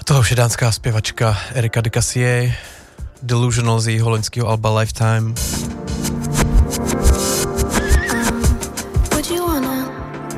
To už je dánská zpěvačka Erika de Cassier, Delusional z jejího loňského alba Lifetime.